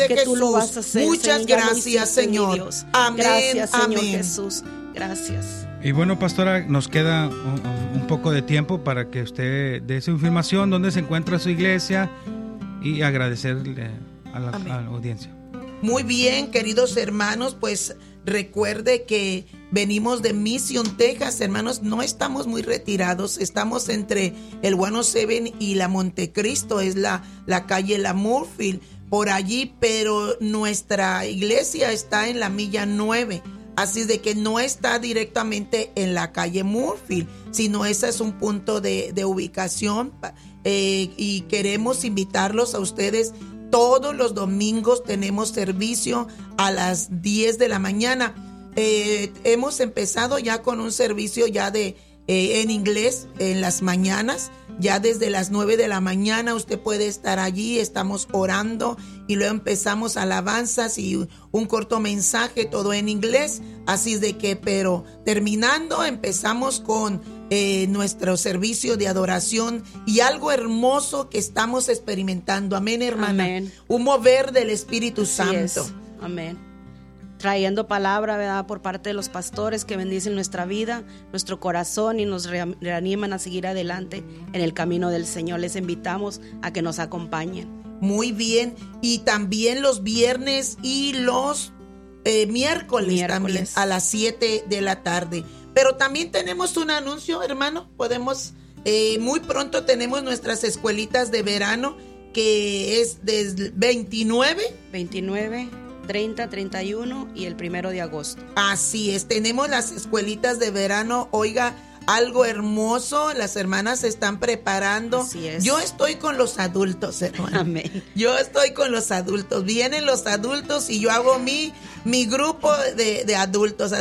de que Jesús. tú lo vas a hacer, Muchas Señor. Ya lo gracias, hiciste, mi Señor. Dios. Amén. Gracias, Señor Amén. Jesús. Gracias. Y bueno, pastora, nos queda un poco de tiempo para que usted dé su información, dónde se encuentra su iglesia, y agradecerle a la audiencia. Muy bien, queridos hermanos, pues recuerde que venimos de Mission, Texas, hermanos, no estamos muy retirados, estamos entre el 107 y la Montecristo, es la calle La Murfield, por allí, pero nuestra iglesia está en la milla 9. Así de que no está directamente en la calle Murfield, sino ese es un punto de ubicación, y queremos invitarlos a ustedes. Todos los domingos tenemos servicio a las 10 de la mañana. Hemos empezado ya con un servicio ya en inglés en las mañanas. Ya desde las 9 de la mañana usted puede estar allí, estamos orando y luego empezamos alabanzas y un corto mensaje, todo en inglés. Así de que, pero terminando empezamos con nuestro servicio de adoración y algo hermoso que estamos experimentando. Amén, hermana. Amén. Un mover del Espíritu Así Santo. es. Amén. Trayendo palabra, ¿verdad?, por parte de los pastores que bendicen nuestra vida, nuestro corazón y nos reaniman a seguir adelante en el camino del Señor. Les invitamos a que nos acompañen. Muy bien. Y también los viernes y los miércoles también a las 7 de la tarde. Pero también tenemos un anuncio, hermano. Podemos, muy pronto tenemos nuestras escuelitas de verano, que es desde 29, 30, 31 y el 1 de agosto. Así es, tenemos las escuelitas de verano. Oiga, algo hermoso, las hermanas se están preparando. Así es. Yo estoy con los adultos, hermano. Amén. Yo estoy con los adultos. Vienen los adultos y yo hago mi grupo de adultos.